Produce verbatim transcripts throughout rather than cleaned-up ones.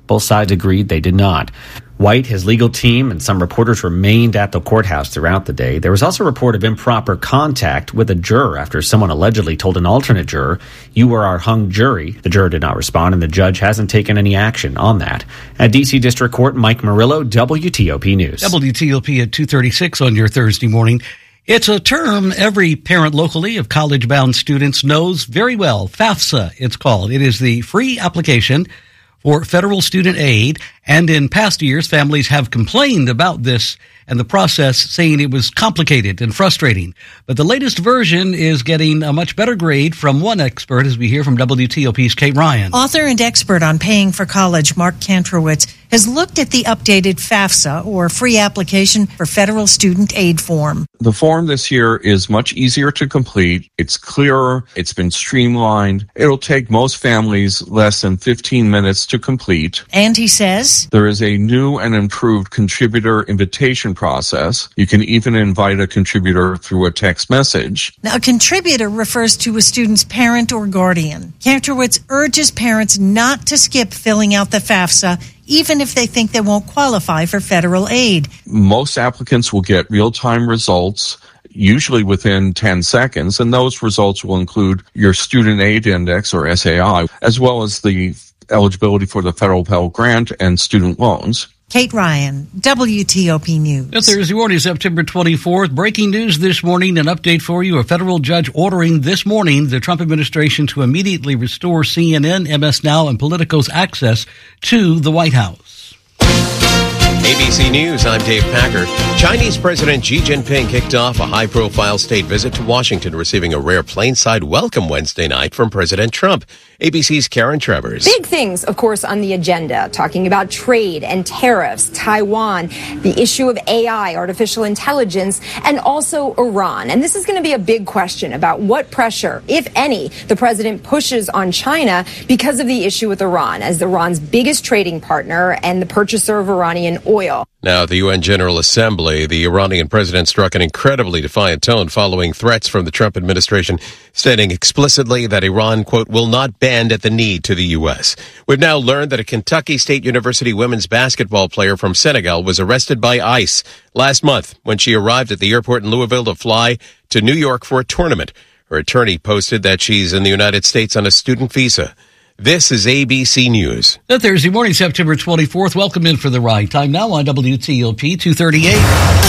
Both sides agreed they did not. White, his legal team, and some reporters remained at the courthouse throughout the day. There was also a report of improper contact with a juror after someone allegedly told an alternate juror, "You were our hung jury." The juror did not respond, and the judge hasn't taken any action on that. At D C District Court, Mike Murillo, W T O P News. W T O P at two thirty-six on your Thursday morning. It's a term every parent locally of college-bound students knows very well. FAFSA, it's called. It is the free application for federal student aid, and in past years, families have complained about this and the process, saying it was complicated and frustrating. But the latest version is getting a much better grade from one expert, as we hear from W T O P's Kate Ryan. Author and expert on paying for college, Mark Kantrowitz, has looked at the updated FAFSA, or Free Application for Federal Student Aid form. The form this year is much easier to complete. It's clearer. It's been streamlined. It'll take most families less than fifteen minutes to complete. And he says there is a new and improved contributor invitation process. You can even invite a contributor through a text message. Now, a contributor refers to a student's parent or guardian. Kantrowitz urges parents not to skip filling out the FAFSA, even if they think they won't qualify for federal aid. Most applicants will get real-time results, usually within ten seconds, and those results will include your Student Aid Index, or S A I, as well as the eligibility for the federal Pell Grant and student loans. Kate Ryan, W T O P News. It's Thursday morning, September twenty-fourth. Breaking news this morning, an update for you. A federal judge ordering this morning the Trump administration to immediately restore C N N, M S Now, and Politico's access to the White House. A B C News, I'm Dave Packer. Chinese President Xi Jinping kicked off a high-profile state visit to Washington, receiving a rare plane-side welcome Wednesday night from President Trump. A B C's Karen Travers. Big things, of course, on the agenda, talking about trade and tariffs, Taiwan, the issue of A I, artificial intelligence, and also Iran. And this is going to be a big question about what pressure, if any, the president pushes on China because of the issue with Iran, as Iran's biggest trading partner and the purchaser of Iranian oil. Now, at the U N General Assembly, the Iranian president struck an incredibly defiant tone following threats from the Trump administration, stating explicitly that Iran, quote, will not bend at the knee to the U S. We've now learned that a Kentucky State University women's basketball player from Senegal was arrested by ICE last month when she arrived at the airport in Louisville to fly to New York for a tournament. Her attorney posted that she's in the United States on a student visa. This is A B C News. That Thursday morning, September twenty-fourth. Welcome in for the ride. Time now on W T O P two thirty-eight.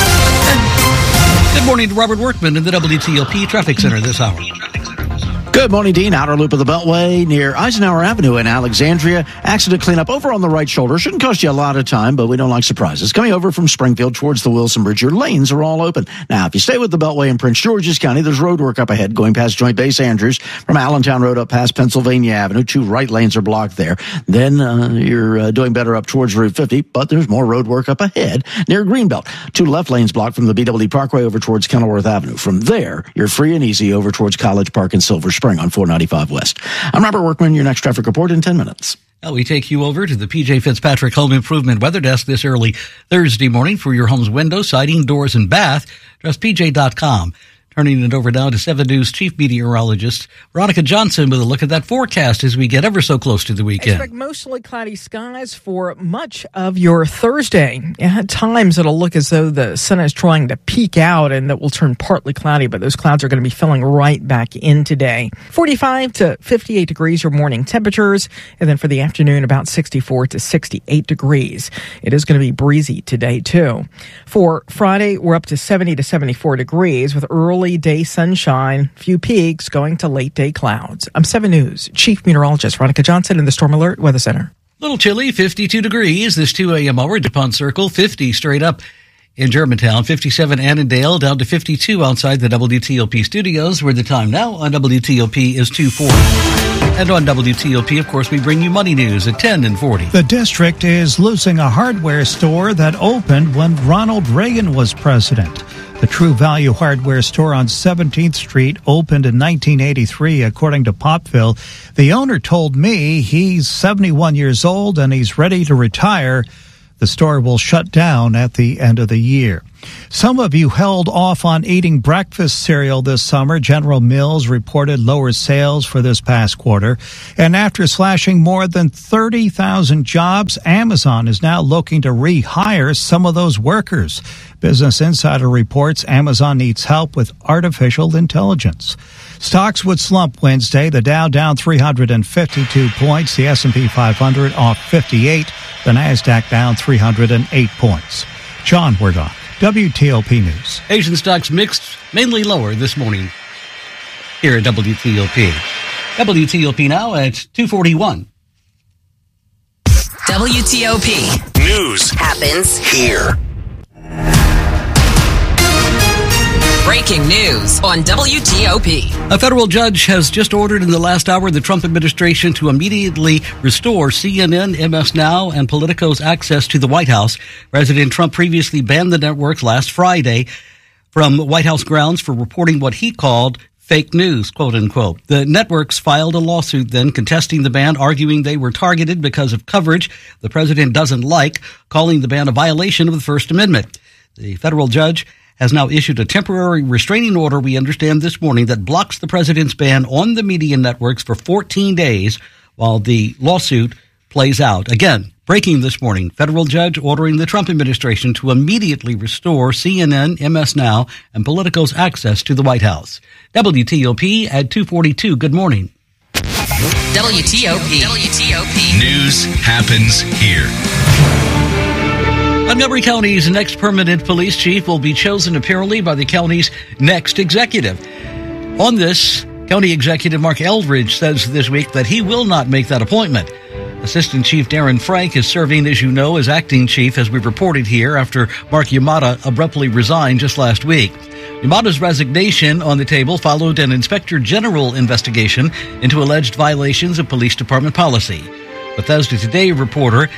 Good morning to Robert Workman in the W T O P Traffic Center this hour. Good morning, Dean. Outer loop of the Beltway near Eisenhower Avenue in Alexandria. Accident cleanup over on the right shoulder. Shouldn't cost you a lot of time, but we don't like surprises. Coming over from Springfield towards the Wilson Bridge, your lanes are all open. Now, if you stay with the Beltway in Prince George's County, there's road work up ahead going past Joint Base Andrews from Allentown Road up past Pennsylvania Avenue. Two right lanes are blocked there. Then uh, you're uh, doing better up towards Route fifty, but there's more road work up ahead near Greenbelt. Two left lanes blocked from the B W D Parkway over towards Kenilworth Avenue. From there, you're free and easy over towards College Park and Silver Spring on four ninety-five West. I'm Robert Workman, your next traffic report in ten minutes. Now we take you over to the P J Fitzpatrick Home Improvement Weather Desk this early Thursday morning for your home's windows, siding, doors, and bath. Trust P J dot com. Turning it over now to seven News Chief Meteorologist Veronica Johnson with a look at that forecast as we get ever so close to the weekend. Expect mostly cloudy skies for much of your Thursday. At times it'll look as though the sun is trying to peek out and that will turn partly cloudy, but those clouds are going to be filling right back in today. forty-five to fifty-eight degrees your morning temperatures, and then for the afternoon about sixty-four to sixty-eight degrees. It is going to be breezy today too. For Friday, we're up to seventy to seventy-four degrees with early day sunshine, few peaks going to late day clouds. I'm seven News Chief Meteorologist Veronica Johnson in the Storm Alert Weather Center. Little chilly, fifty-two degrees this two a.m. hour. DuPont Circle, fifty straight up in Germantown, fifty-seven Annandale, down to fifty-two outside the W T O P studios, where the time now on W T O P is two forty. And on W T O P, of course, we bring you money news at ten and forty. The district is losing a hardware store that opened when Ronald Reagan was president. The True Value hardware store on seventeenth Street opened in nineteen eighty-three, according to Popville. The owner told me he's seventy-one years old and he's ready to retire. The store will shut down at the end of the year. Some of you held off on eating breakfast cereal this summer. General Mills reported lower sales for this past quarter. And after slashing more than thirty thousand jobs, Amazon is now looking to rehire some of those workers. Business Insider reports Amazon needs help with artificial intelligence. Stocks would slump Wednesday. The Dow down three hundred fifty-two points. The S and P five hundred off fifty-eight. The Nasdaq down three hundred eight points. John Werdon, W T O P News. Asian stocks mixed, mainly lower this morning here at W T O P. W T O P now at two forty-one. W T O P News happens here. Breaking news on W T O P. A federal judge has just ordered in the last hour the Trump administration to immediately restore C N N, M S Now, and Politico's access to the White House. President Trump previously banned the networks last Friday from White House grounds for reporting what he called fake news, quote unquote. The networks filed a lawsuit then contesting the ban, arguing they were targeted because of coverage the president doesn't like, calling the ban a violation of the First Amendment. The federal judge has now issued a temporary restraining order, we understand this morning, that blocks the president's ban on the media networks for fourteen days while the lawsuit plays out. Again, breaking this morning, federal judge ordering the Trump administration to immediately restore C N N, M S Now, and Politico's access to the White House. W T O P at two forty-two. Good morning. W T O P. W T O P. News happens here. Montgomery County's next permanent police chief will be chosen apparently by the county's next executive. On this, County Executive Mark Eldridge says this week that he will not make that appointment. Assistant Chief Darren Frank is serving, as you know, as acting chief, as we reported here, after Mark Yamada abruptly resigned just last week. Yamada's resignation on the table followed an Inspector General investigation into alleged violations of police department policy. Bethesda Today reporter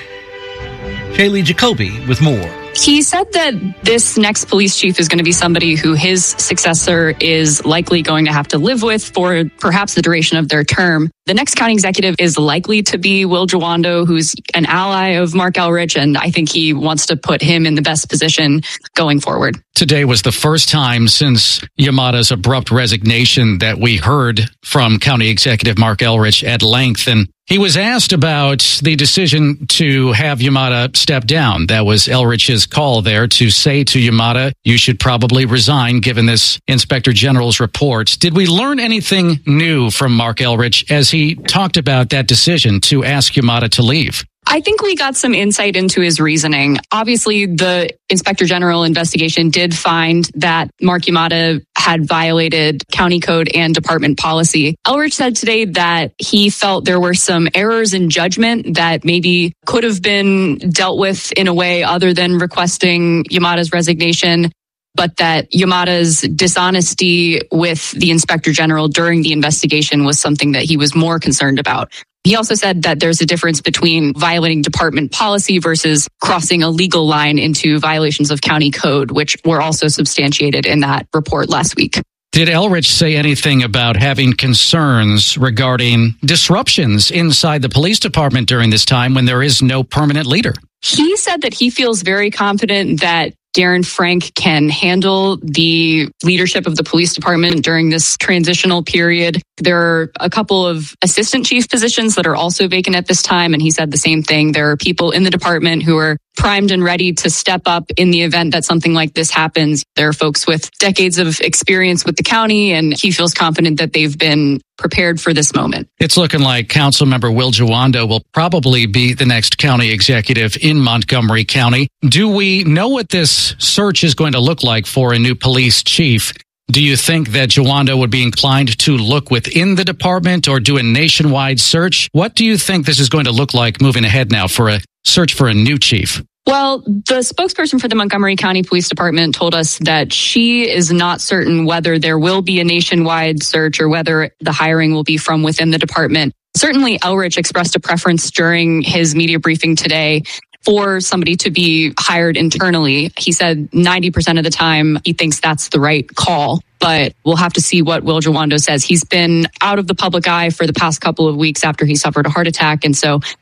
Shaylee Jacoby with more. He said that this next police chief is going to be somebody who his successor is likely going to have to live with for perhaps the duration of their term. The next county executive is likely to be Will Jawando, who's an ally of Mark Eldridge, and I think he wants to put him in the best position going forward. Today was the first time since Yamada's abrupt resignation that we heard from County Executive Mark Eldridge at length, and he was asked about the decision to have Yamada step down. That was Eldridge's call there to say to Yamada, you should probably resign given this Inspector General's report. Did we learn anything new from Mark Eldridge as he talked about that decision to ask Yamada to leave? I think we got some insight into his reasoning. Obviously, the Inspector General investigation did find that Mark Yamada had violated county code and department policy. Eldridge said today that he felt there were some errors in judgment that maybe could have been dealt with in a way other than requesting Yamada's resignation, but that Yamada's dishonesty with the Inspector General during the investigation was something that he was more concerned about. He also said that there's a difference between violating department policy versus crossing a legal line into violations of county code, which were also substantiated in that report last week. Did Eldridge say anything about having concerns regarding disruptions inside the police department during this time when there is no permanent leader? He said that he feels very confident that Darren Frank can handle the leadership of the police department during this transitional period. There are a couple of assistant chief positions that are also vacant at this time, and he said the same thing. There are people in the department who are primed and ready to step up in the event that something like this happens. There are folks with decades of experience with the county, and he feels confident that they've been prepared for this moment. It's looking like Councilmember Will Jawando will probably be the next county executive in Montgomery County. Do we know what this search is going to look like for a new police chief? Do you think that Jawando would be inclined to look within the department or do a nationwide search? What do you think this is going to look like moving ahead now for a search for a new chief? Well, the spokesperson for the Montgomery County Police Department told us that she is not certain whether there will be a nationwide search or whether the hiring will be from within the department. Certainly, Eldridge expressed a preference during his media briefing today for somebody to be hired internally. He said ninety percent of the time he thinks that's the right call, but we'll have to see what Will Jawando says. He's been out of the public eye for the past couple of weeks after he suffered a heart attack, and so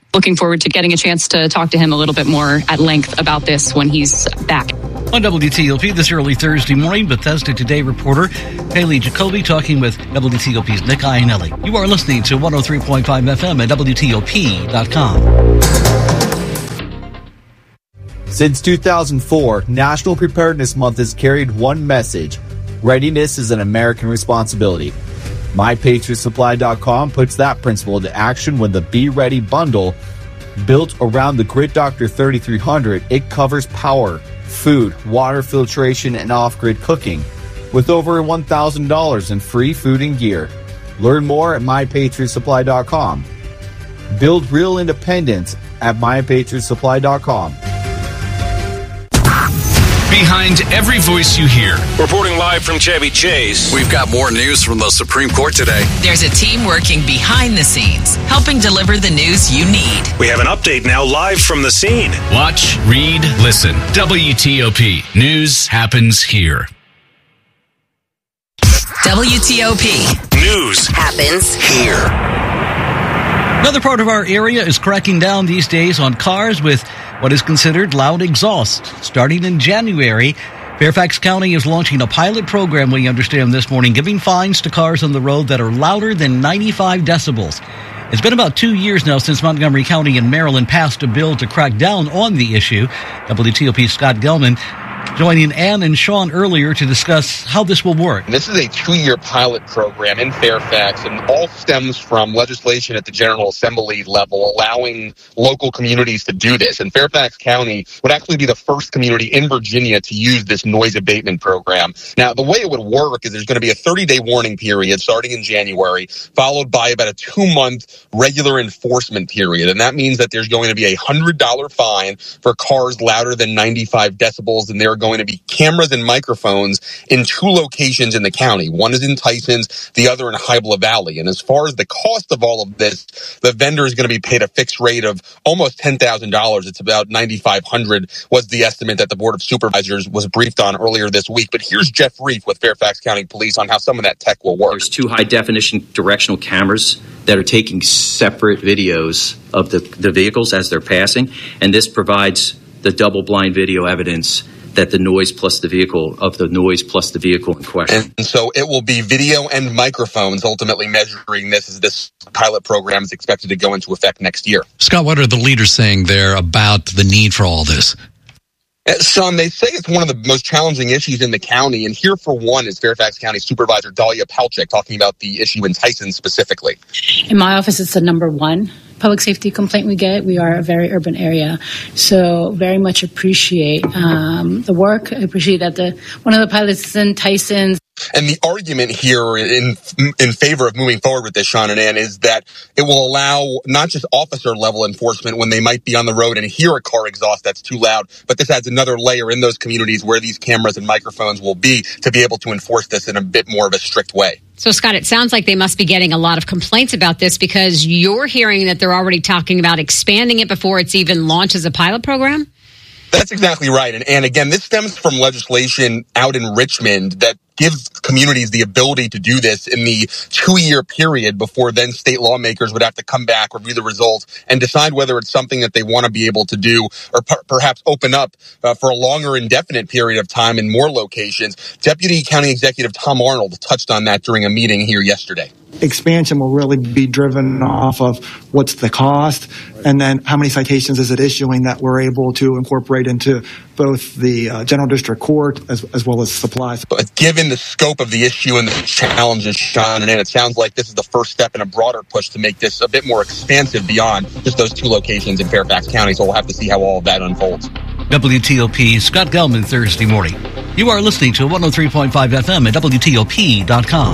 looking forward to getting a chance to talk to him a little bit more at length about this when he's back. On W T O P this early Thursday morning, Bethesda Today reporter Haley Jacoby talking with W T O P's Nick Iannelli. You are listening to one oh three point five F M at W T O P dot com. Since two thousand four, National Preparedness Month has carried one message: readiness is an American responsibility. My Patriot Supply dot com puts that principle into action with the Be Ready bundle. Built around the Grid Doctor thirty-three hundred, it covers power, food, water filtration, and off-grid cooking, with over one thousand dollars in free food and gear. Learn more at My Patriot Supply dot com. Build real independence at My Patriot Supply dot com. Behind every voice you hear. Reporting live from Chevy Chase. We've got more news from the Supreme Court today. There's a team working behind the scenes, helping deliver the news you need. We have an update now live from the scene. Watch, read, listen. W T O P. News happens here. W T O P. News happens here. Another part of our area is cracking down these days on cars with what is considered loud exhaust. Starting in January, Fairfax County is launching a pilot program, we understand this morning, giving fines to cars on the road that are louder than ninety-five decibels. It's been about two years now since Montgomery County in Maryland passed a bill to crack down on the issue. W T O P's Scott Gelman joining Ann and Sean earlier to discuss how this will work. This is a two-year pilot program in Fairfax, and all stems from legislation at the General Assembly level allowing local communities to do this. And Fairfax County would actually be the first community in Virginia to use this noise abatement program. Now, the way it would work is there's going to be a thirty-day warning period starting in January, followed by about a two-month regular enforcement period. And that means that there's going to be a one hundred dollars fine for cars louder than ninety-five decibels, and there are going to be cameras and microphones in two locations in the county. One is in Tysons, the other in Hybla Valley. And as far as the cost of all of this, the vendor is going to be paid a fixed rate of almost ten thousand dollars. It's about nine thousand five hundred dollars was the estimate that the Board of Supervisors was briefed on earlier this week. But here's Jeff Reif with Fairfax County Police on how some of that tech will work. There's two high-definition directional cameras that are taking separate videos of the, the vehicles as they're passing, and this provides the double-blind video evidence that the noise plus the vehicle of the noise plus the vehicle in question. And so it will be video and microphones ultimately measuring this as this pilot program is expected to go into effect next year. Scott, what are the leaders saying there about the need for all this? Sean, they say it's one of the most challenging issues in the county, and here for one is Fairfax County Supervisor Dahlia Palchik talking about the issue in Tyson specifically. In my office, it's the number one public safety complaint we get. We are a very urban area, so very much appreciate um, the work. I appreciate that the one of the pilots is in Tyson. And the argument here in in favor of moving forward with this, Sean and Ann, is that it will allow not just officer-level enforcement when they might be on the road and hear a car exhaust that's too loud, but this adds another layer in those communities where these cameras and microphones will be to be able to enforce this in a bit more of a strict way. So, Scott, it sounds like they must be getting a lot of complaints about this because you're hearing that they're already talking about expanding it before it's even launched as a pilot program? That's exactly right. And, and again, this stems from legislation out in Richmond that gives communities the ability to do this in the two-year period before then state lawmakers would have to come back, review the results, and decide whether it's something that they want to be able to do or per- perhaps open up uh, for a longer indefinite period of time in more locations. Deputy County Executive Tom Arnold touched on that during a meeting here yesterday. Expansion will really be driven off of what's the cost and then how many citations is it issuing that we're able to incorporate into both the uh, General District Court as, as well as supplies. But given the scope of the issue and the challenges, Sean and Ann, it sounds like this is the first step in a broader push to make this a bit more expansive beyond just those two locations in Fairfax County. So we'll have to see how all of that unfolds. W T O P, Scott Gelman, Thursday morning. You are listening to one oh three point five F M at W T O P dot com.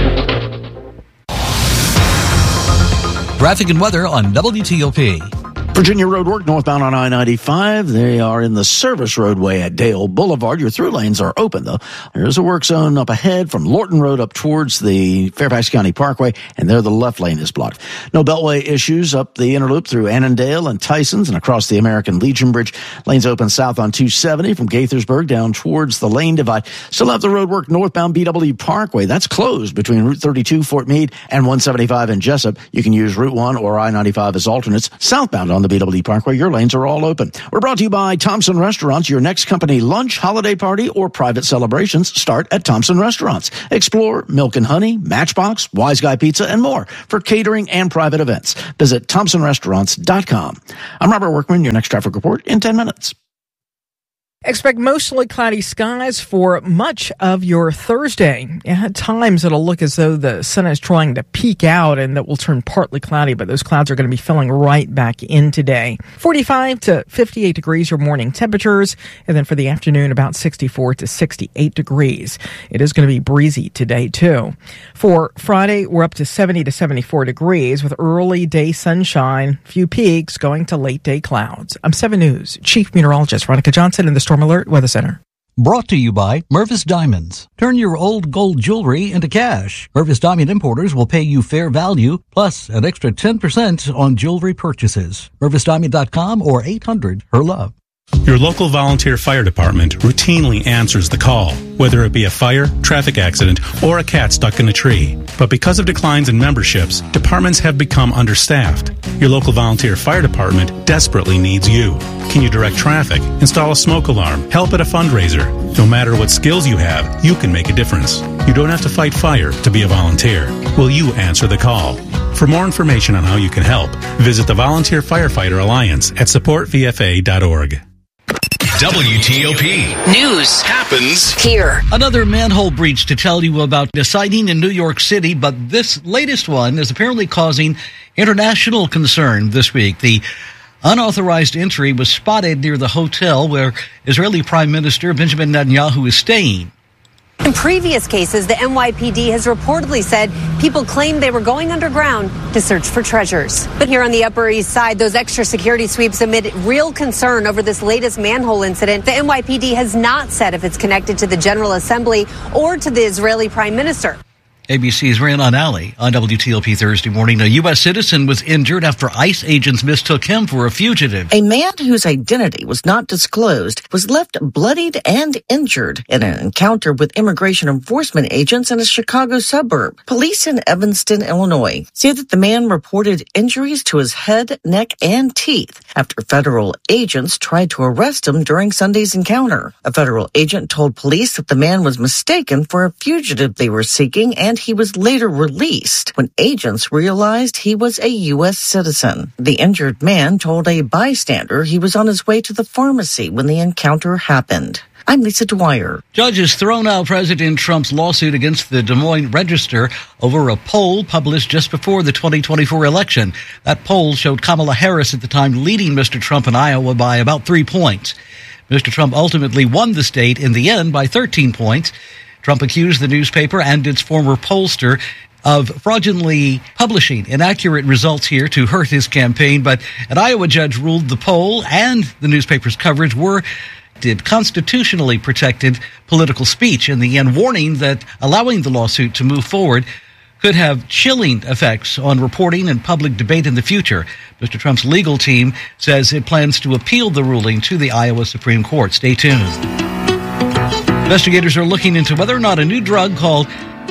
Traffic and weather on W T O P. Virginia road work northbound on I ninety-five. They are in the service roadway at Dale Boulevard. Your through lanes are open, though. There's a work zone up ahead from Lorton Road up towards the Fairfax County Parkway, and there the left lane is blocked. No beltway issues up the inner loop through Annandale and Tysons and across the American Legion Bridge. Lanes open south on two seventy from Gaithersburg down towards the lane divide. Still have the road work northbound B W Parkway. That's closed between Route thirty-two, Fort Meade, and one seventy-five in Jessup. You can use Route one or I ninety-five as alternates. Southbound on the B W Parkway, your lanes are all open. We're brought to you by Thompson Restaurants. Your next company lunch, holiday party, or private celebrations start at Thompson Restaurants. Explore Milk and Honey, Matchbox, Wise Guy Pizza, and more for catering and private events. Visit thompson restaurants dot com. I'm Robert Workman, your next traffic report in ten minutes. Expect mostly cloudy skies for much of your Thursday. At times, it'll look as though the sun is trying to peek out and that will turn partly cloudy, but those clouds are going to be filling right back in today. forty-five to fifty-eight degrees your morning temperatures, and then for the afternoon, about sixty-four to sixty-eight degrees. It is going to be breezy today, too. For Friday, we're up to seventy to seventy-four degrees with early day sunshine, few peaks going to late day clouds. I'm seven News Chief Meteorologist Veronica Johnson in the Storm Alert Weather Center. Brought to you by Mervis Diamonds. Turn your old gold jewelry into cash. Mervis Diamond Importers will pay you fair value plus an extra ten percent on jewelry purchases. Mervis Diamond dot com or eight hundred her love. Your local volunteer fire department routinely answers the call, whether it be a fire, traffic accident, or a cat stuck in a tree. But because of declines in memberships, departments have become understaffed. Your local volunteer fire department desperately needs you. Can you direct traffic, install a smoke alarm, help at a fundraiser? No matter what skills you have, you can make a difference. You don't have to fight fire to be a volunteer. Will you answer the call? For more information on how you can help, visit the Volunteer Firefighter Alliance at support v f a dot org. W T O P News happens here. Another manhole breach to tell you about a sighting in New York City, but this latest one is apparently causing international concern this week. The unauthorized entry was spotted near the hotel where Israeli Prime Minister Benjamin Netanyahu is staying. In previous cases, the N Y P D has reportedly said people claimed they were going underground to search for treasures. But here on the Upper East Side, those extra security sweeps amid real concern over this latest manhole incident. The N Y P D has not said if it's connected to the General Assembly or to the Israeli Prime Minister. A B C's Rhiannon Alley on W T O P Thursday morning. A U S citizen was injured after ICE agents mistook him for a fugitive. A man whose identity was not disclosed was left bloodied and injured in an encounter with immigration enforcement agents in a Chicago suburb. Police in Evanston, Illinois, say that the man reported injuries to his head, neck, and teeth after federal agents tried to arrest him during Sunday's encounter. A federal agent told police that the man was mistaken for a fugitive they were seeking, and he was later released when agents realized he was a U S citizen. The injured man told a bystander he was on his way to the pharmacy when the encounter happened. I'm Lisa Dwyer. Judges thrown out President Trump's lawsuit against the Des Moines Register over a poll published just before the twenty twenty-four election. That poll showed Kamala Harris at the time leading Mister Trump in Iowa by about three points. Mister Trump ultimately won the state in the end by thirteen points. Trump accused the newspaper and its former pollster of fraudulently publishing inaccurate results here to hurt his campaign, but an Iowa judge ruled the poll and the newspaper's coverage were did constitutionally protected political speech in the end, warning that allowing the lawsuit to move forward could have chilling effects on reporting and public debate in the future. Mister Trump's legal team says it plans to appeal the ruling to the Iowa Supreme Court. Stay tuned. Investigators are looking into whether or not a new drug called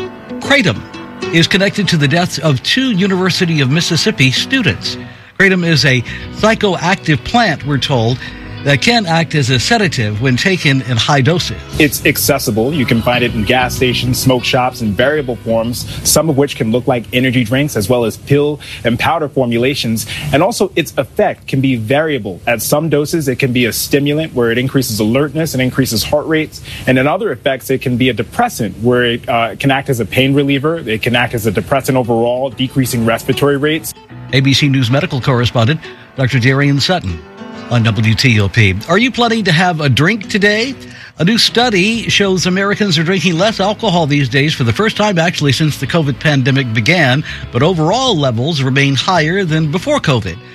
Kratom is connected to the deaths of two University of Mississippi students. Kratom is a psychoactive plant, we're told, that can act as a sedative when taken in high doses. It's accessible. You can find it in gas stations, smoke shops, in variable forms, some of which can look like energy drinks, as well as pill and powder formulations. And also, its effect can be variable. At some doses, it can be a stimulant where it increases alertness and increases heart rates. And in other effects, it can be a depressant where it uh, can act as a pain reliever. It can act as a depressant overall, decreasing respiratory rates. A B C News medical correspondent Doctor Darian Sutton on W T O P. Are you planning to have a drink today? A new study shows Americans are drinking less alcohol these days for the first time actually since the COVID pandemic began, but overall levels remain higher than before COVID.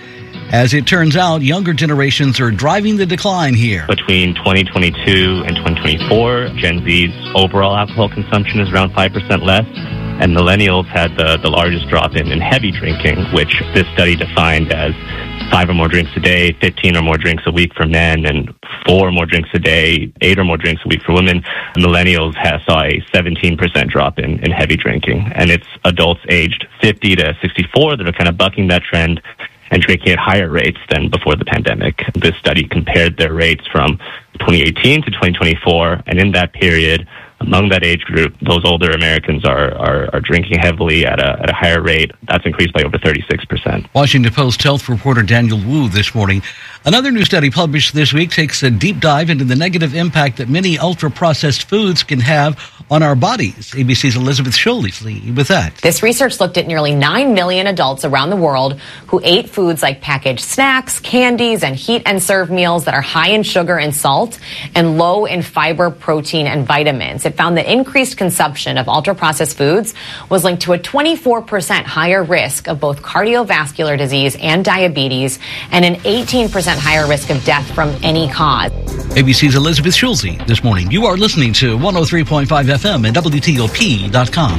As it turns out, younger generations are driving the decline here. Between twenty twenty-two and twenty twenty-four, Gen Z's overall alcohol consumption is around five percent less, and millennials had the, the largest drop in, in heavy drinking, which this study defined as five or more drinks a day, fifteen or more drinks a week for men, and four or more drinks a day, eight or more drinks a week for women. Millennials has, saw a seventeen percent drop in, in heavy drinking, and it's adults aged fifty to sixty-four that are kind of bucking that trend and drinking at higher rates than before the pandemic. This study compared their rates from twenty eighteen to twenty twenty-four, and in that period, among that age group, those older Americans are, are, are drinking heavily at a, at a higher rate. That's increased by over thirty-six percent. Washington Post health reporter Daniel Wu this morning. Another new study published this week takes a deep dive into the negative impact that many ultra-processed foods can have on our bodies. A B C's Elizabeth Scholey with that. This research looked at nearly nine million adults around the world who ate foods like packaged snacks, candies, and heat and serve meals that are high in sugar and salt and low in fiber, protein, and vitamins. It found that increased consumption of ultra-processed foods was linked to a twenty-four percent higher risk of both cardiovascular disease and diabetes, and an eighteen percent higher risk of death from any cause. A B C's Elizabeth Scholey this morning. You are listening to one oh three point five F M and W T O P dot com.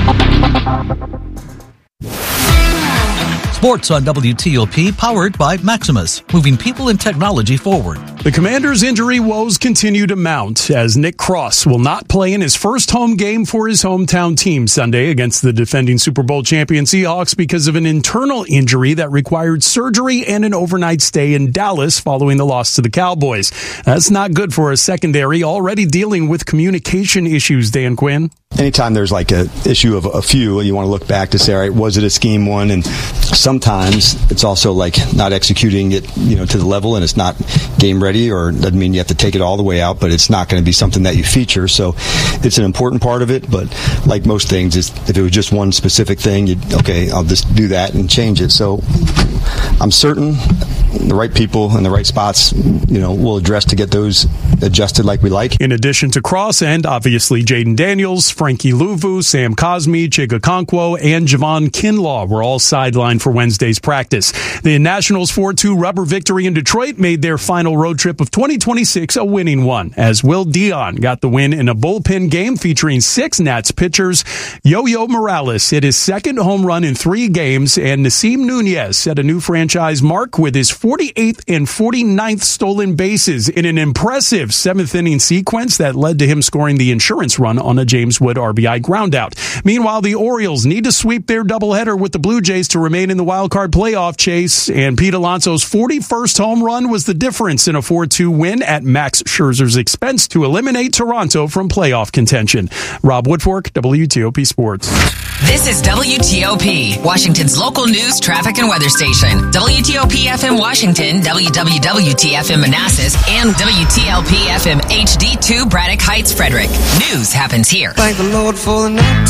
Sports on W T O P, powered by Maximus, moving people and technology forward. The Commanders' injury woes continue to mount as Nick Cross will not play in his first home game for his hometown team Sunday against the defending Super Bowl champion Seahawks because of an internal injury that required surgery and an overnight stay in Dallas following the loss to the Cowboys. That's not good for a secondary already dealing with communication issues, Dan Quinn. Anytime there's like a issue of a few, you want to look back to say, all right, was it a scheme one? And sometimes it's also like not executing it, you know, to the level, and it's not game ready, or doesn't mean you have to take it all the way out, but it's not going to be something that you feature. So it's an important part of it, but like most things, it's, if it was just one specific thing, you'd, okay, I'll just do that and change it. So I'm certain the right people in the right spots, you know, will address to get those adjusted like we like. In addition to Cross and obviously Jaden Daniels, Frankie Louvu, Sam Cosme, Chiga Okonkwo, and Javon Kinlaw were all sidelined for Wednesday's practice. The Nationals' four two rubber victory in Detroit made their final road trip of twenty twenty-six a winning one, as Will Dion got the win in a bullpen game featuring six Nats pitchers. Yo-Yo Morales hit his second home run in three games, and Nasim Nunez set a new franchise mark with his forty-eighth and forty-ninth stolen bases in an impressive seventh-inning sequence that led to him scoring the insurance run on a James Wood R B I groundout. Meanwhile, the Orioles need to sweep their doubleheader with the Blue Jays to remain in the wild-card playoff chase, and Pete Alonso's forty-first home run was the difference in a four two win at Max Scherzer's expense to eliminate Toronto from playoff contention. Rob Woodfork, W T O P Sports. This is W T O P, Washington's local news, traffic, and weather station. W T O P F M Washington, W W W T F M Manassas, and W T L P F M H D two Braddock Heights, Frederick. News happens here. Thank the Lord for the night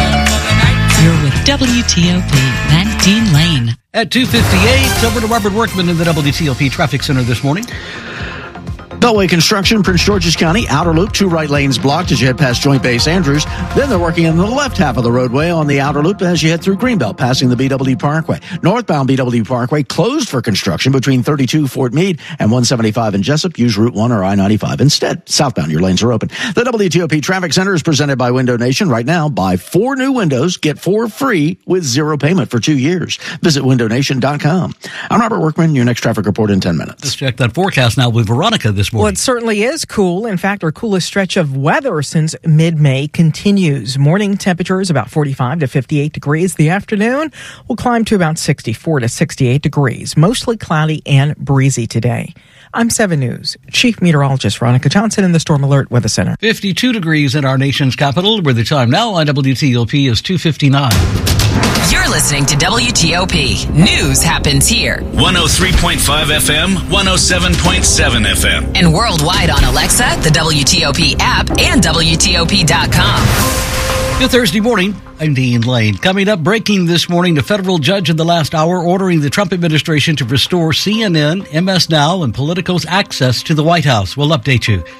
time. You're with W T O P, Matt Dean Lane. At two fifty-eight, over to Robert Workman in the W T O P Traffic Center this morning. Beltway construction, Prince George's County, outer loop, two right lanes blocked as you head past Joint Base Andrews. Then they're working in the left half of the roadway on the outer loop as you head through Greenbelt, passing the B W Parkway. Northbound B W Parkway closed for construction between thirty-two Fort Meade and one seventy-five in Jessup. Use Route one or I ninety-five instead. Southbound, your lanes are open. The W T O P Traffic Center is presented by Window Nation. Right now, buy four new windows, get four free with zero payment for two years. Visit window nation dot com. I'm Robert Workman. Your next traffic report in ten minutes. Let's check that forecast now with Veronica this morning. Well, it certainly is cool. In fact, our coolest stretch of weather since mid-May continues. Morning temperatures about forty-five to fifty-eight degrees. The afternoon will climb to about sixty-four to sixty-eight degrees. Mostly cloudy and breezy today. I'm seven News Chief Meteorologist Veronica Johnson in the Storm Alert Weather Center. fifty-two degrees in our nation's capital, where the time now on W T O P is two fifty-nine. You're listening to W T O P. News happens here. one oh three point five F M, one oh seven point seven F M. And worldwide on Alexa, the W T O P app, and W T O P dot com. Good Thursday morning. I'm Dean Lane. Coming up, breaking this morning, a federal judge in the last hour ordering the Trump administration to restore C N N, M S Now, and Politico's access to the White House. We'll update you.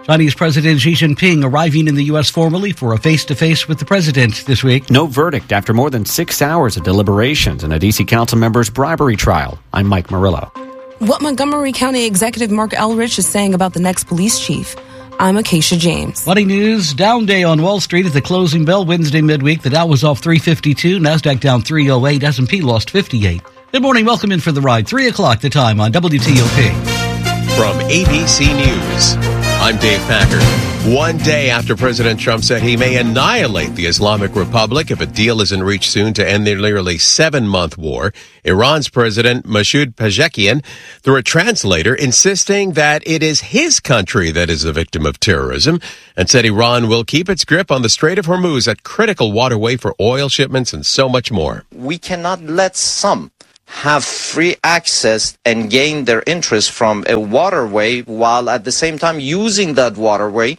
Chinese President Xi Jinping arriving in the U S formally for a face-to-face with the president this week. No verdict after more than six hours of deliberations in a D C council member's bribery trial. I'm Mike Murillo. What Montgomery County Executive Mark Elrich is saying about the next police chief. I'm Acacia James. Money news, down day on Wall Street at the closing bell Wednesday midweek. The Dow was off three fifty-two, NASDAQ down three oh eight, S and P lost fifty-eight. Good morning, welcome in for the ride. three o'clock the time on W T O P. From A B C News, I'm Dave Packer. One day after President Trump said he may annihilate the Islamic Republic if a deal isn't reached soon to end their nearly seven-month war, Iran's President Masoud Pezeshkian, through a translator, insisting that it is his country that is the victim of terrorism, and said Iran will keep its grip on the Strait of Hormuz, a critical waterway for oil shipments and so much more. We cannot let some have free access and gain their interest from a waterway while at the same time using that waterway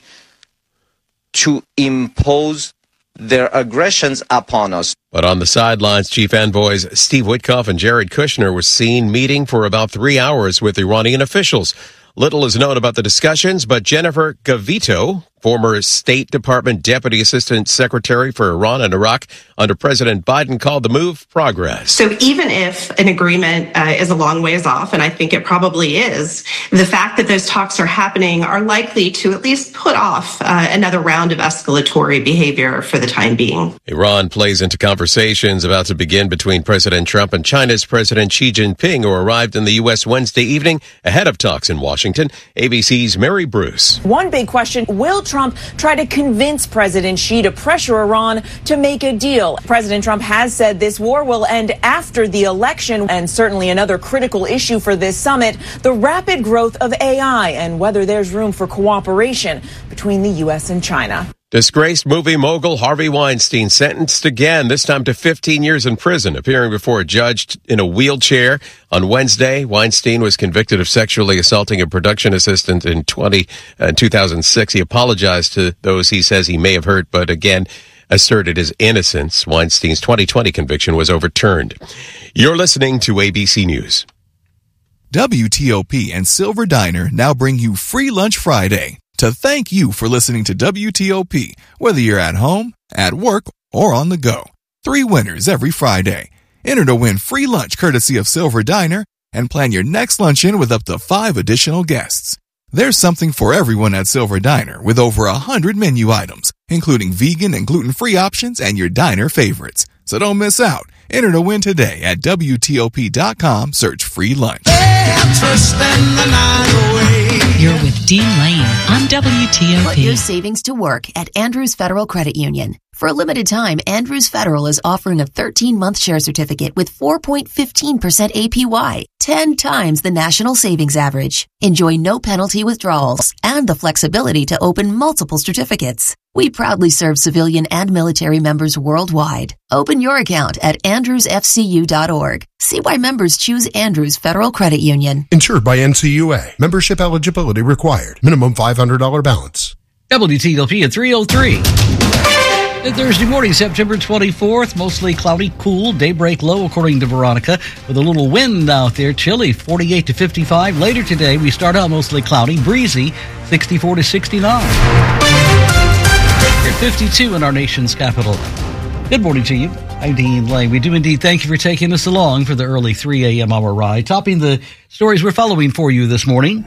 to impose their aggressions upon us. But on the sidelines, Chief Envoys Steve Witkoff and Jared Kushner were seen meeting for about three hours with Iranian officials. Little is known about the discussions, but Jennifer Gavito, former State Department Deputy Assistant Secretary for Iran and Iraq under President Biden, called the move progress. So even if an agreement uh, is a long ways off, and I think it probably is, the fact that those talks are happening are likely to at least put off uh, another round of escalatory behavior for the time being. Iran plays into conversations about to begin between President Trump and China's President Xi Jinping, who arrived in the U S Wednesday evening ahead of talks in Washington. A B C's Mary Bruce. One big question, will Trump try to convince President Xi to pressure Iran to make a deal? President Trump has said this war will end after the election, and certainly another critical issue for this summit, the rapid growth of A I and whether there's room for cooperation between the U S and China. Disgraced movie mogul Harvey Weinstein sentenced again, this time to fifteen years in prison, appearing before a judge in a wheelchair. On Wednesday, Weinstein was convicted of sexually assaulting a production assistant in twenty, uh, two thousand six. He apologized to those he says he may have hurt, but again asserted his innocence. Weinstein's twenty twenty conviction was overturned. You're listening to A B C News. W T O P and Silver Diner now bring you Free Lunch Friday to thank you for listening to W T O P, whether you're at home, at work, or on the go. Three winners every Friday. Enter to win free lunch courtesy of Silver Diner and plan your next luncheon with up to five additional guests. There's something for everyone at Silver Diner with over a hundred menu items, including vegan and gluten-free options and your diner favorites. So don't miss out. Enter to win today at W T O P dot com. Search free lunch. You're with Dean Lane on W T O P. Put your savings to work at Andrews Federal Credit Union. For a limited time, Andrews Federal is offering a thirteen-month share certificate with four point one five percent A P Y, ten times the national savings average. Enjoy no penalty withdrawals and the flexibility to open multiple certificates. We proudly serve civilian and military members worldwide. Open your account at andrews f c u dot org. See why members choose Andrews Federal Credit Union. Insured by N C U A. Membership eligibility required. Minimum five hundred dollars balance. W T O P at three oh three. Thursday morning, September twenty-fourth, mostly cloudy, cool, daybreak low, according to Veronica, with a little wind out there, chilly, forty-eight to fifty-five. Later today, we start out mostly cloudy, breezy, sixty-four to sixty-nine. We're at fifty-two in our nation's capital. Good morning to you. I'm Dean Lane. We do indeed thank you for taking us along for the early three a.m. hour ride. Topping the stories we're following for you this morning.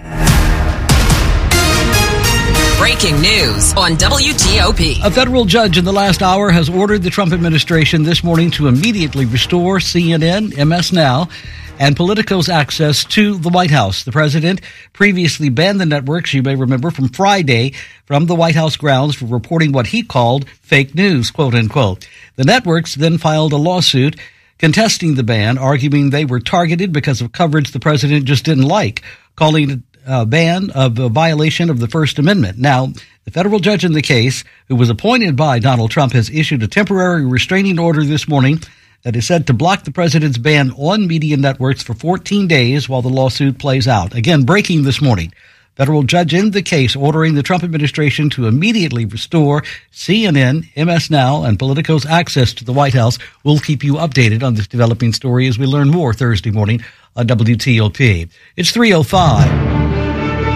Breaking news on W T O P. A federal judge in the last hour has ordered the Trump administration this morning to immediately restore C N N, M S Now, and Politico's access to the White House. The president previously banned the networks, you may remember, from Friday from the White House grounds for reporting what he called fake news, quote unquote. The networks then filed a lawsuit contesting the ban, arguing they were targeted because of coverage the president just didn't like, calling it a ban of a violation of the First Amendment. Now, the federal judge in the case, who was appointed by Donald Trump, has issued a temporary restraining order this morning that is said to block the president's ban on media networks for fourteen days while the lawsuit plays out. Again, breaking this morning. Federal judge in the case ordering the Trump administration to immediately restore C N N, M S Now, and Politico's access to the White House. We'll keep you updated on this developing story as we learn more Thursday morning on W T O P. It's three oh five.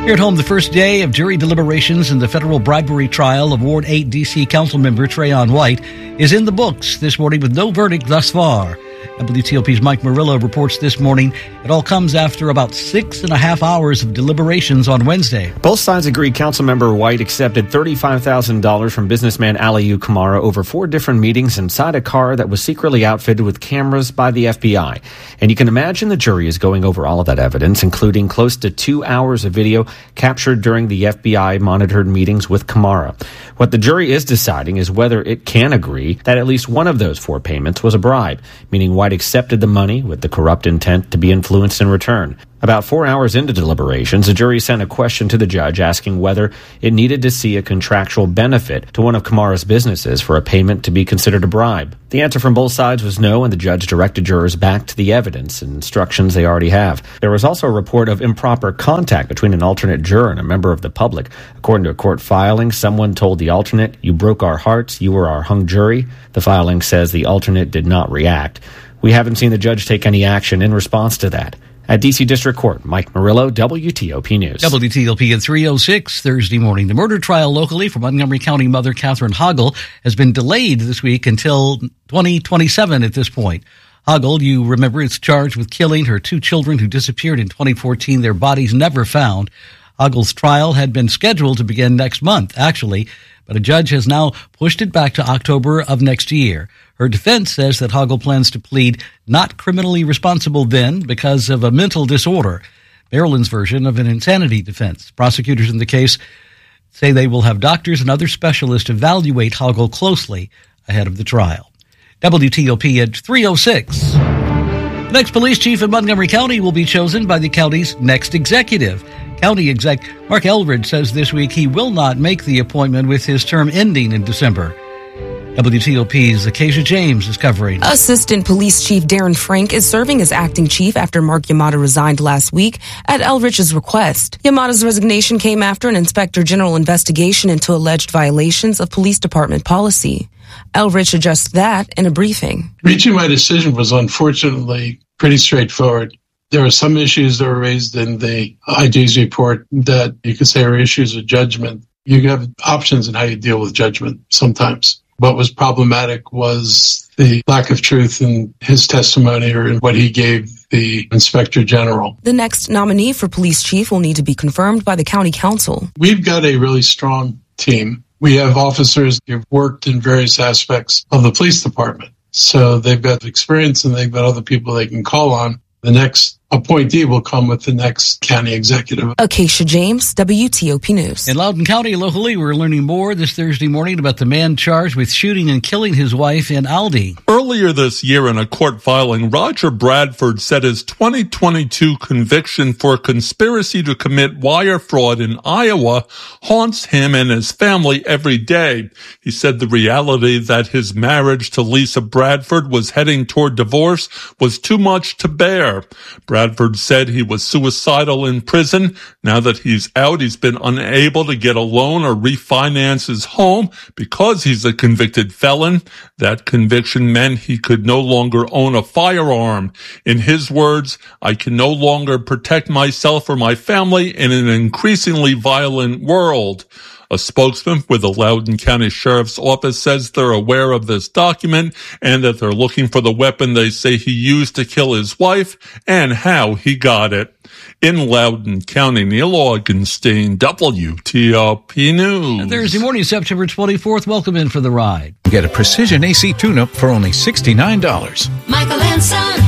Here at home, the first day of jury deliberations in the federal bribery trial of Ward eight D C Council member Trayon White is in the books this morning with no verdict thus far. W T O P's Mike Murillo reports this morning it all comes after about six and a half hours of deliberations on Wednesday. Both sides agreed Councilmember White accepted thirty-five thousand dollars from businessman Aliyu Kamara over four different meetings inside a car that was secretly outfitted with cameras by the F B I. And you can imagine the jury is going over all of that evidence, including close to two hours of video captured during the F B I-monitored meetings with Kamara. What the jury is deciding is whether it can agree that at least one of those four payments was a bribe, meaning White accepted the money with the corrupt intent to be influenced in return. About four hours into deliberations, the jury sent a question to the judge asking whether it needed to see a contractual benefit to one of Kamara's businesses for a payment to be considered a bribe. The answer from both sides was no, and the judge directed jurors back to the evidence and instructions they already have. There was also a report of improper contact between an alternate juror and a member of the public. According to a court filing, someone told the alternate, "You broke our hearts, you were our hung jury." The filing says the alternate did not react. We haven't seen the judge take any action in response to that. At D C District Court, Mike Murillo, W T O P News. W T O P at three oh six Thursday morning. The murder trial locally for Montgomery County mother Catherine Hoggle has been delayed this week until twenty twenty-seven at this point. Hoggle, you remember, is charged with killing her two children who disappeared in twenty fourteen, their bodies never found. Hoggle's trial had been scheduled to begin next month, actually, but a judge has now pushed it back to October of next year. Her defense says that Hoggle plans to plead not criminally responsible then because of a mental disorder, Maryland's version of an insanity defense. Prosecutors in the case say they will have doctors and other specialists evaluate Hoggle closely ahead of the trial. W T O P at three oh six. The next police chief in Montgomery County will be chosen by the county's next executive. County exec Mark Eldridge says this week he will not make the appointment with his term ending in December. W T O P's Acacia James is covering. Assistant Police Chief Darren Frank is serving as acting chief after Mark Yamada resigned last week at Eldridge's request. Yamada's resignation came after an inspector general investigation into alleged violations of police department policy. Eldridge addressed that in a briefing. Reaching my decision was unfortunately pretty straightforward. There were some issues that were raised in the I G's report that you could say are issues of judgment. You have options in how you deal with judgment sometimes. What was problematic was the lack of truth in his testimony or in what he gave the inspector general. The next nominee for police chief will need to be confirmed by the county council. We've got a really strong team. We have officers who've worked in various aspects of the police department. So they've got experience and they've got other people they can call on. The next appointee will come with the next county executive. Acacia James, W T O P News. In Loudoun County, locally, we're learning more this Thursday morning about the man charged with shooting and killing his wife in Aldi. Earlier this year in a court filing, Roger Bradford said his twenty twenty-two conviction for conspiracy to commit wire fraud in Iowa haunts him and his family every day. He said the reality that his marriage to Lisa Bradford was heading toward divorce was too much to bear. Bradford said he was suicidal in prison. Now that he's out, he's been unable to get a loan or refinance his home because he's a convicted felon. That conviction meant he could no longer own a firearm. In his words, "I can no longer protect myself or my family in an increasingly violent world." A spokesman with the Loudoun County Sheriff's Office says they're aware of this document and that they're looking for the weapon they say he used to kill his wife and how he got it. In Loudoun County, Neil Augenstein, W T O P News. And Thursday morning, September twenty-fourth, welcome in for the ride. Get a precision A C tune-up for only sixty-nine dollars. Michael and Son.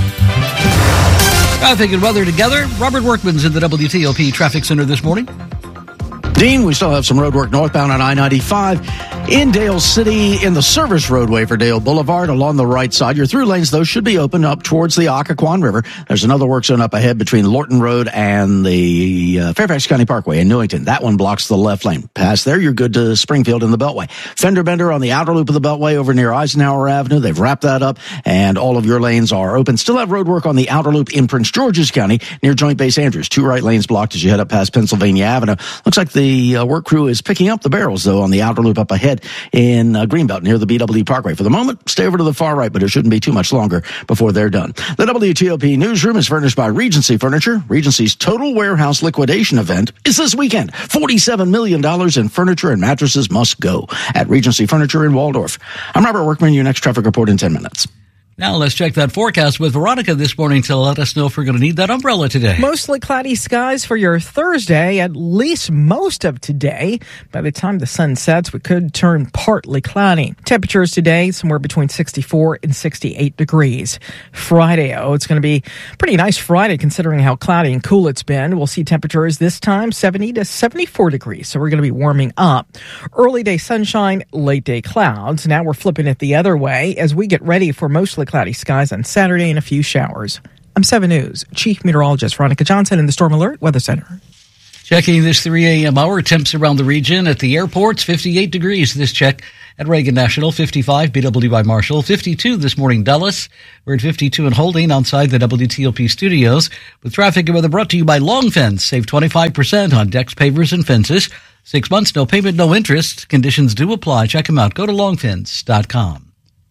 Traffic and weather together. Robert Workman's in the W T O P Traffic Center this morning. Dean, we still have some road work northbound on I ninety-five in Dale City in the service roadway for Dale Boulevard along the right side. Your through lanes, though, should be open up towards the Occoquan River. There's another work zone up ahead between Lorton Road and the uh, Fairfax County Parkway in Newington. That one blocks the left lane. Past there, you're good to Springfield in the Beltway. Fender bender on the outer loop of the Beltway over near Eisenhower Avenue. They've wrapped that up, and all of your lanes are open. Still have road work on the outer loop in Prince George's County near Joint Base Andrews. Two right lanes blocked as you head up past Pennsylvania Avenue. Looks like the uh, work crew is picking up the barrels, though, on the outer loop up ahead ahead in uh, Greenbelt near the B W Parkway. For the moment, stay over to the far right, but it shouldn't be too much longer before they're done. The W T O P newsroom is furnished by Regency Furniture. Regency's total warehouse liquidation event is this weekend. forty-seven million dollars in furniture and mattresses must go at Regency Furniture in Waldorf. I'm Robert Workman. Your next traffic report in ten minutes. Now let's check that forecast with Veronica this morning to let us know if we're going to need that umbrella today. Mostly cloudy skies for your Thursday, at least most of today. By the time the sun sets, we could turn partly cloudy. Temperatures today, somewhere between sixty-four and sixty-eight degrees. Friday, oh, it's going to be a pretty nice Friday considering how cloudy and cool it's been. We'll see temperatures this time seventy to seventy-four degrees, so we're going to be warming up. Early day sunshine, late day clouds. Now we're flipping it the other way as we get ready for mostly cloudy skies on Saturday and a few showers. I'm seven News Chief Meteorologist Veronica Johnson in the Storm Alert Weather Center. Checking this three a.m. hour, temps around the region at the airports, fifty-eight degrees this check at Reagan National, fifty-five, B W I Marshall, fifty-two this morning, Dulles. We're at fifty-two and holding outside the W T O P studios with traffic and weather brought to you by Long Fence. Save twenty-five percent on decks, pavers, and fences. Six months, no payment, no interest. Conditions do apply. Check them out. Go to long fence dot com.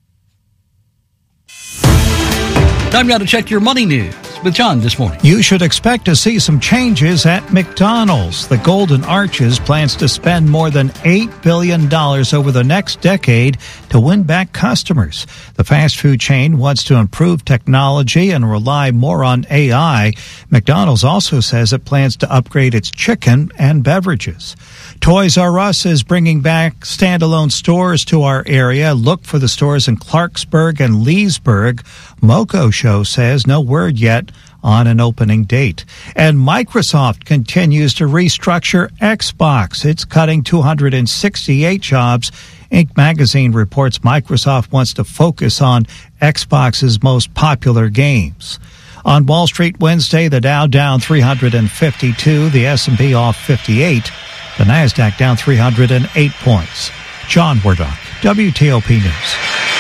Time now to check your money news with John this morning. You should expect to see some changes at McDonald's. The Golden Arches plans to spend more than eight billion dollars over the next decade to win back customers. The fast food chain wants to improve technology and rely more on A I. McDonald's also says it plans to upgrade its chicken and beverages. Toys R Us is bringing back standalone stores to our area. Look for the stores in Clarksburg and Leesburg. Moco Show says no word yet on an opening date. And Microsoft continues to restructure Xbox. It's cutting two hundred sixty-eight jobs. Inc. magazine reports Microsoft wants to focus on Xbox's most popular games. On Wall Street Wednesday, the Dow down three hundred fifty-two, the S and P off fifty-eight, the Nasdaq down three hundred eight points. John Wardock, W T O P News.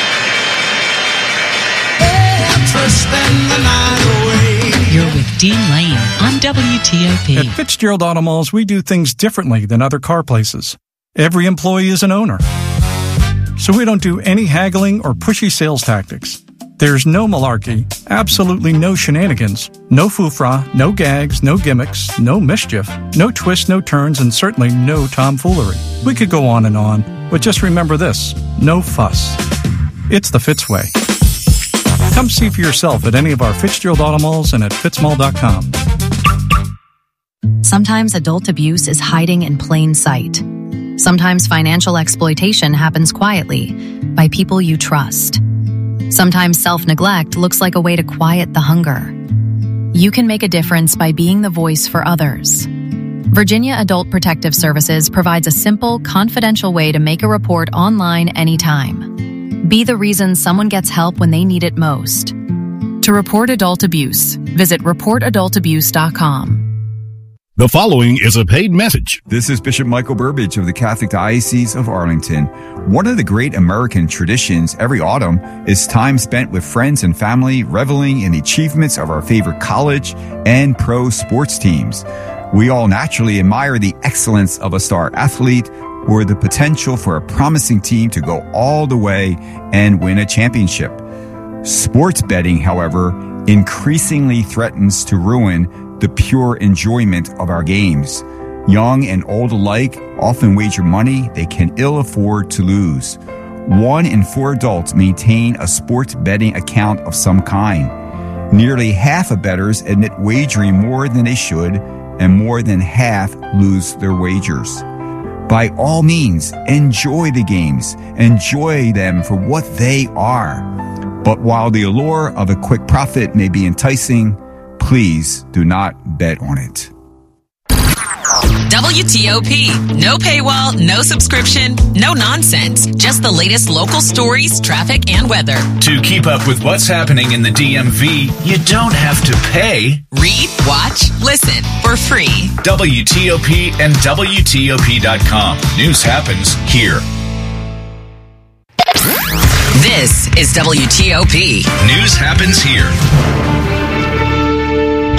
You're with Dean Lane on W T O P. At Fitzgerald Auto Malls, we do things differently than other car places. Every employee is an owner. So we don't do any haggling or pushy sales tactics. There's no malarkey, absolutely no shenanigans, no foofra, no gags, no gimmicks, no mischief, no twists, no turns, and certainly no tomfoolery. We could go on and on, but just remember this, no fuss. It's the Fitz way. Come see for yourself at any of our Fitzgerald Auto Malls and at fitz mall dot com. Sometimes adult abuse is hiding in plain sight. Sometimes financial exploitation happens quietly by people you trust. Sometimes self-neglect looks like a way to quiet the hunger. You can make a difference by being the voice for others. Virginia Adult Protective Services provides a simple, confidential way to make a report online anytime. Be the reason someone gets help when they need it most. To report adult abuse, visit report adult abuse dot com. The following is a paid message. This is Bishop Michael Burbidge of the Catholic Diocese of Arlington. One of the great American traditions every autumn is time spent with friends and family reveling in the achievements of our favorite college and pro sports teams. We all naturally admire the excellence of a star athlete or the potential for a promising team to go all the way and win a championship. Sports betting, however, increasingly threatens to ruin the pure enjoyment of our games. Young and old alike often wager money they can ill afford to lose. One in four adults maintain a sports betting account of some kind. Nearly half of bettors admit wagering more than they should, and more than half lose their wagers. By all means, enjoy the games. Enjoy them for what they are. But while the allure of a quick profit may be enticing, please do not bet on it. W T O P. No paywall, no subscription, no nonsense. Just the latest local stories, traffic, and weather. To keep up with what's happening in the D M V, you don't have to pay. Read, watch, listen for free. W T O P and W T O P dot com. News happens here. This is W T O P. News happens here.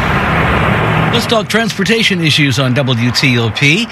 Let's talk transportation issues on W T O P.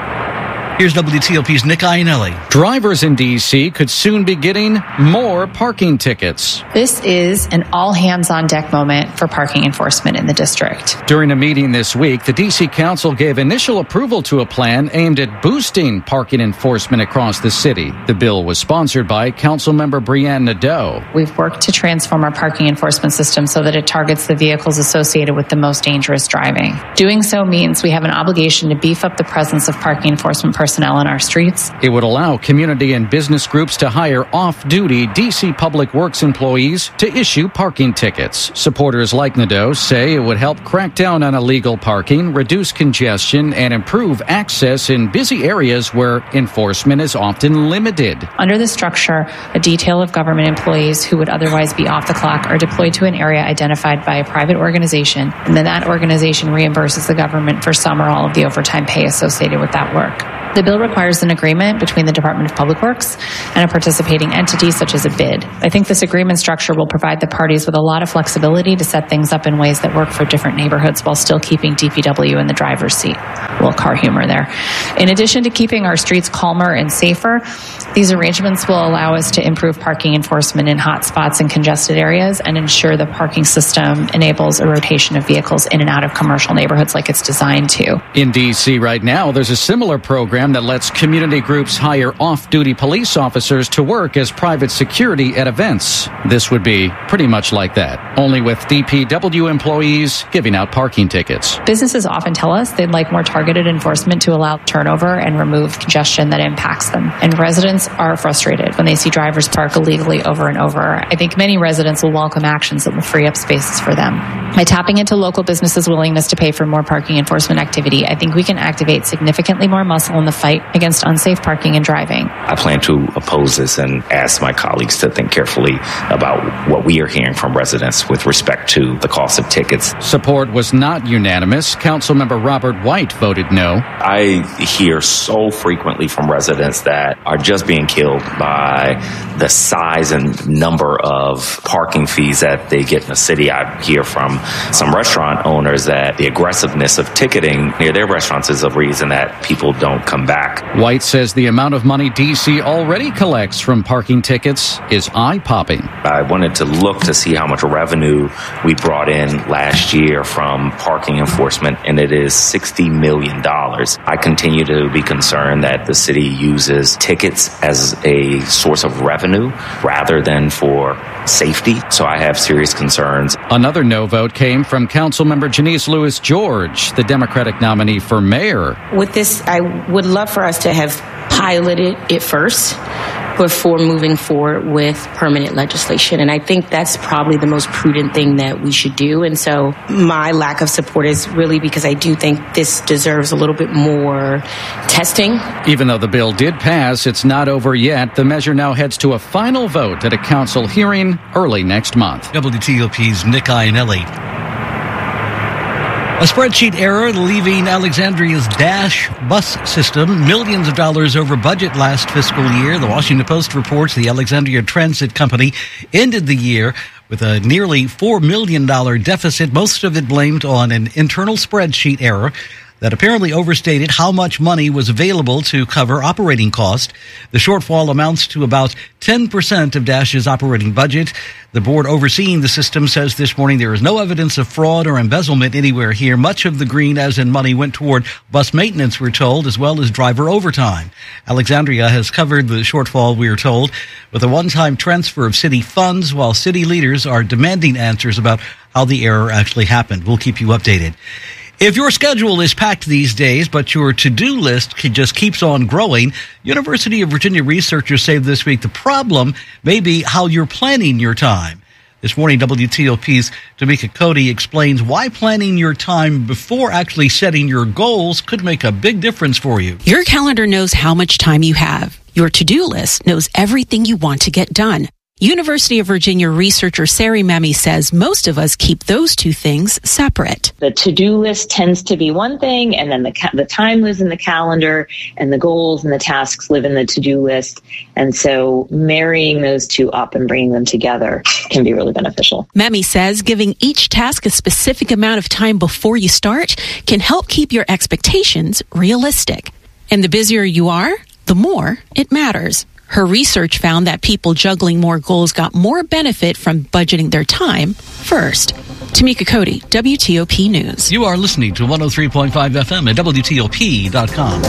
Here's W T O P's Nick Iannelli. Drivers in D C could soon be getting more parking tickets. This is an all-hands-on-deck moment for parking enforcement in the district. During a meeting this week, the D C Council gave initial approval to a plan aimed at boosting parking enforcement across the city. The bill was sponsored by Councilmember Brianne Nadeau. We've worked to transform our parking enforcement system so that it targets the vehicles associated with the most dangerous driving. Doing so means we have an obligation to beef up the presence of parking enforcement personnel personnel on our streets. It would allow community and business groups to hire off-duty D C Public Works employees to issue parking tickets. Supporters like Nadeau say it would help crack down on illegal parking, reduce congestion, and improve access in busy areas where enforcement is often limited. Under the structure, a detail of government employees who would otherwise be off the clock are deployed to an area identified by a private organization, and then that organization reimburses the government for some or all of the overtime pay associated with that work. The bill requires an agreement between the Department of Public Works and a participating entity such as a bid. I think this agreement structure will provide the parties with a lot of flexibility to set things up in ways that work for different neighborhoods while still keeping D P W in the driver's seat. A little car humor there. In addition to keeping our streets calmer and safer, these arrangements will allow us to improve parking enforcement in hot spots and congested areas and ensure the parking system enables a rotation of vehicles in and out of commercial neighborhoods like it's designed to. In D C right now, there's a similar program that lets community groups hire off-duty police officers to work as private security at events. This would be pretty much like that, only with D P W employees giving out parking tickets. Businesses often tell us they'd like more targeted enforcement to allow turnover and remove congestion that impacts them. And residents are frustrated when they see drivers park illegally over and over. I think many residents will welcome actions that will free up spaces for them. By tapping into local businesses' willingness to pay for more parking enforcement activity, I think we can activate significantly more muscle in the fight against unsafe parking and driving. I plan to oppose this and ask my colleagues to think carefully about what we are hearing from residents with respect to the cost of tickets. Support was not unanimous. Councilmember Robert White voted no. I hear so frequently from residents that are just being killed by the size and number of parking fees that they get in the city. I hear from some restaurant owners that the aggressiveness of ticketing near their restaurants is a reason that people don't come back. White says the amount of money D C already collects from parking tickets is eye-popping. I wanted to look to see how much revenue we brought in last year from parking enforcement, and it is sixty million dollars. I continue to be concerned that the city uses tickets as a source of revenue rather than for safety, so I have serious concerns. Another no vote came from Councilmember Janice Lewis George, the Democratic nominee for mayor. With this, I would love for us to have piloted it first before moving forward with permanent legislation. And I think that's probably the most prudent thing that we should do. And so my lack of support is really because I do think this deserves a little bit more testing. Even though the bill did pass, it's not over yet. The measure now heads to a final vote at a council hearing early next month. W T O P's Nick Iannelli. A spreadsheet error leaving Alexandria's Dash bus system millions of dollars over budget last fiscal year. The Washington Post reports the Alexandria Transit Company ended the year with a nearly four million dollars deficit, most of it blamed on an internal spreadsheet error that apparently overstated how much money was available to cover operating costs. The shortfall amounts to about ten percent of Dash's operating budget. The board overseeing the system says this morning there is no evidence of fraud or embezzlement anywhere here. Much of the green, as in money, went toward bus maintenance, we're told, as well as driver overtime. Alexandria has covered the shortfall, we are told, with a one-time transfer of city funds, while city leaders are demanding answers about how the error actually happened. We'll keep you updated. If your schedule is packed these days, but your to-do list just keeps on growing, University of Virginia researchers say this week the problem may be how you're planning your time. This morning, W T O P's Tamika Cody explains why planning your time before actually setting your goals could make a big difference for you. Your calendar knows how much time you have. Your to-do list knows everything you want to get done. University of Virginia researcher Sari Memi says most of us keep those two things separate. The to-do list tends to be one thing, and then the ca- the time lives in the calendar, and the goals and the tasks live in the to-do list. And so marrying those two up and bringing them together can be really beneficial. Memi says giving each task a specific amount of time before you start can help keep your expectations realistic. And the busier you are, the more it matters. Her research found that people juggling more goals got more benefit from budgeting their time first. Tamika Cody, W T O P News. You are listening to one oh three point five F M at W T O P dot com.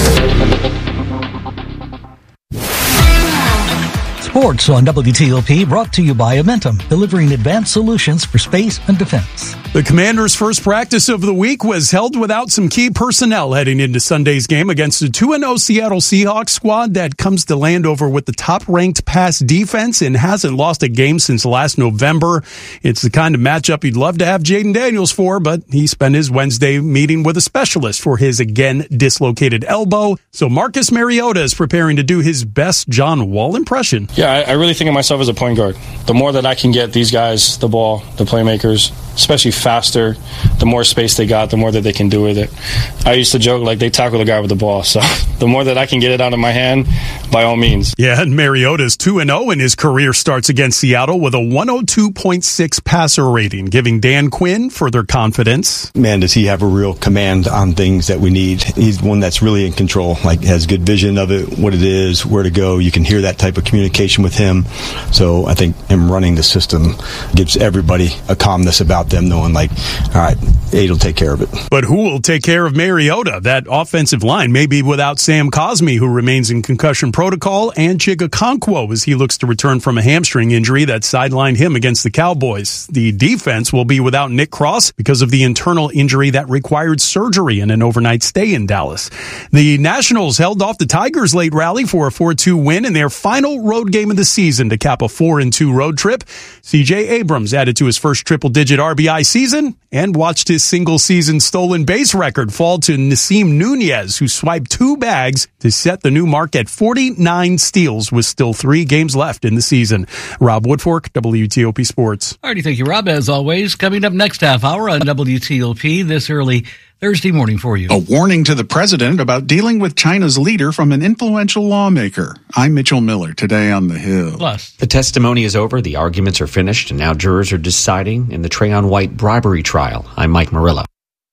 Sports on W T O P brought to you by Amentum, delivering advanced solutions for space and defense. The Commanders' first practice of the week was held without some key personnel heading into Sunday's game against the two and oh Seattle Seahawks squad that comes to Landover with the top-ranked pass defense and hasn't lost a game since last November. It's the kind of matchup you'd love to have Jaden Daniels for, but he spent his Wednesday meeting with a specialist for his again dislocated elbow. So Marcus Mariota is preparing to do his best John Wall impression. Yeah, I, I really think of myself as a point guard. The more that I can get these guys the ball, the playmakers, especially faster, the more space they got, the more that they can do with it. I used to joke like they tackle the guy with the ball, so the more that I can get it out of my hand, by all means. Yeah, and Mariota's two and oh in his career starts against Seattle with a one oh two point six passer rating, giving Dan Quinn further confidence. Man, does he have a real command on things that we need. He's one that's really in control, like has good vision of it, what it is, where to go. You can hear that type of communication with him. So I think him running the system gives everybody a calmness about them, knowing like, all right, Aid will take care of it. But who will take care of Mariota? That offensive line may be without Sam Cosmi, who remains in concussion protocol, and Chig Okonkwo as he looks to return from a hamstring injury that sidelined him against the Cowboys. The defense will be without Nick Cross because of the internal injury that required surgery and an overnight stay in Dallas. The Nationals held off the Tigers' late rally for a four two win in their final road game of the season to cap a four and two road trip. C J Abrams added to his first triple-digit R B I season and watched his single-season stolen base record fall to Nasim Nunez, who swiped two bags to set the new mark at forty-nine steals with still three games left in the season. Rob Woodfork, W T O P Sports. All righty, thank you, Rob. As always, coming up next half hour on W T O P this early Thursday morning for you. A warning to the president about dealing with China's leader from an influential lawmaker. I'm Mitchell Miller, today on The Hill. Plus, the testimony is over, the arguments are finished, and now jurors are deciding in the Trayon White bribery trial. I'm Mike Murillo.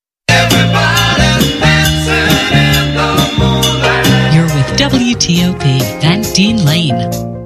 You're with W T O P and Dean Lane.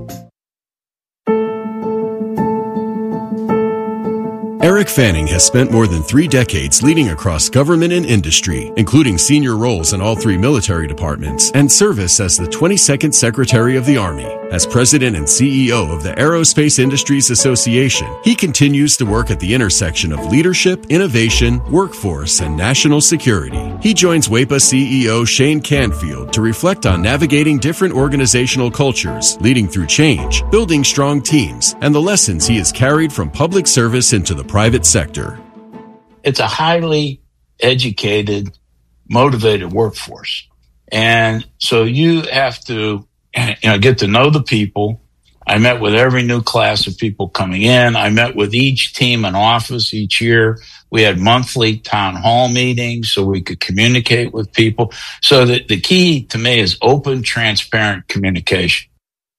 Eric Fanning has spent more than three decades leading across government and industry, including senior roles in all three military departments and service as the twenty-second Secretary of the Army. As president and C E O of the Aerospace Industries Association, he continues to work at the intersection of leadership, innovation, workforce, and national security. He joins W E P A C E O Shane Canfield to reflect on navigating different organizational cultures, leading through change, building strong teams, and the lessons he has carried from public service into the private sector. It's a highly educated, motivated workforce. And so you have to, you know, get to know the people. I met with every new class of people coming in. I met with each team in office each year. We had monthly town hall meetings so we could communicate with people. So that the key to me is open, transparent communication.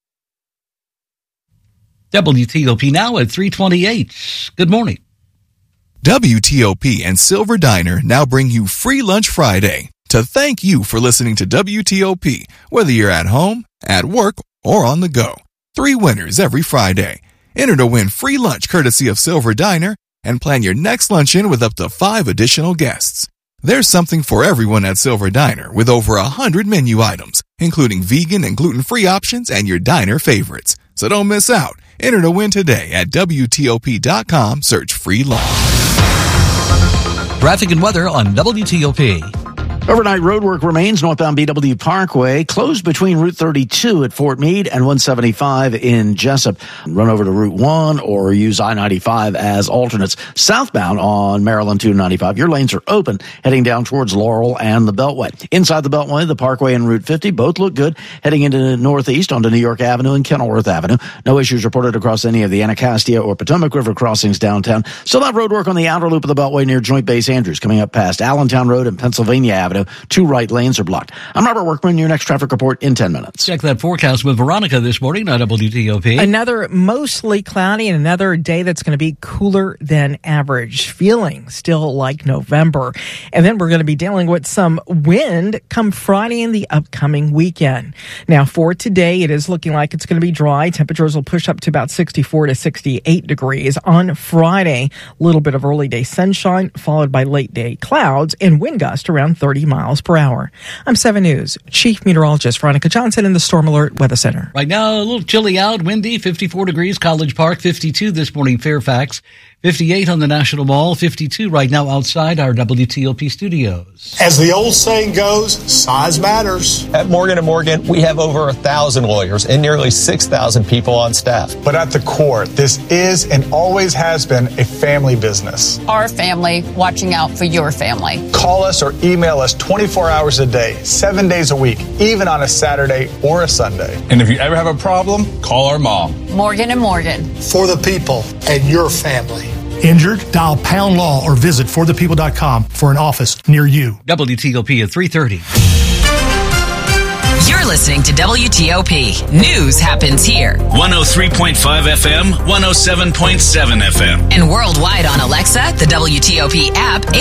W T O P now at three twenty-eight. Good morning. W T O P and Silver Diner now bring you Free Lunch Friday to thank you for listening to W T O P, whether you're at home, at work, or on the go. Three winners every Friday. Enter to win free lunch courtesy of Silver Diner and plan your next luncheon with up to five additional guests. There's something for everyone at Silver Diner with over a hundred menu items, including vegan and gluten-free options and your diner favorites. So don't miss out. Enter to win today at W T O P dot com. Search free lunch. Traffic and weather on W T O P. Overnight roadwork remains northbound B W Parkway, closed between Route thirty-two at Fort Meade and one seventy-five in Jessup. Run over to Route one or use I ninety-five as alternates. Southbound on Maryland two ninety-five, your lanes are open, heading down towards Laurel and the Beltway. Inside the Beltway, the Parkway and Route fifty both look good, heading into the northeast onto New York Avenue and Kenilworth Avenue. No issues reported across any of the Anacostia or Potomac River crossings downtown. Still have roadwork on the outer loop of the Beltway near Joint Base Andrews, coming up past Allentown Road and Pennsylvania Avenue. Two right lanes are blocked. I'm Robert Workman. Your next traffic report in ten minutes. Check that forecast with Veronica this morning on W T O P. Another mostly cloudy and another day that's going to be cooler than average. Feeling still like November. And then we're going to be dealing with some wind come Friday and the upcoming weekend. Now, for today, it is looking like it's going to be dry. Temperatures will push up to about sixty-four to sixty-eight degrees. On Friday, a little bit of early day sunshine, followed by late day clouds and wind gust around thirty miles per hour. I'm seven News Chief Meteorologist Veronica Johnson in the Storm Alert Weather Center. Right now, a little chilly out, windy, fifty-four degrees, College Park, fifty-two this morning, Fairfax, fifty-eight on the National Mall, fifty-two right now outside our W T O P studios. As the old saying goes, size matters. At Morgan and Morgan, we have over a thousand lawyers and nearly six thousand people on staff. But at the core, this is and always has been a family business. Our family watching out for your family. Call us or email us twenty-four hours a day, seven days a week, even on a Saturday or a Sunday. And if you ever have a problem, call our mom. Morgan and Morgan. For the people and your family. Injured? Dial Pound Law or visit for the people dot com for an office near you. W T O P at three thirty. You're listening to W T O P. News happens here. one oh three point five F M, one oh seven point seven F M. And worldwide on Alexa, the W T O P app,